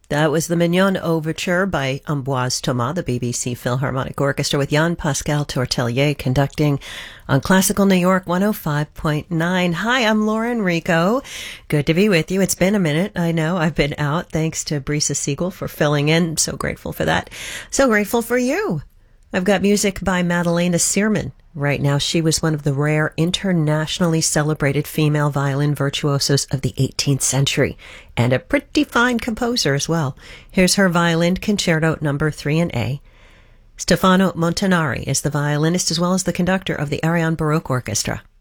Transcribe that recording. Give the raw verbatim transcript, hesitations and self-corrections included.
That was the Mignon Overture by Ambroise Thomas, the B B C Philharmonic Orchestra, with Jean-Pascal Tortelier conducting on Classical New York one oh five point nine. Hi, I'm Lauren Rico. Good to be with you. It's been a minute. I know I've been out. Thanks to Brisa Siegel for filling in. So grateful for that. So grateful for you. I've got music by Madalena Searman. Right now, she was one of the rare internationally celebrated female violin virtuosos of the eighteenth century, and a pretty fine composer as well. Here's her violin concerto number three in A. Stefano Montanari is the violinist as well as the conductor of the Ariane Baroque Orchestra.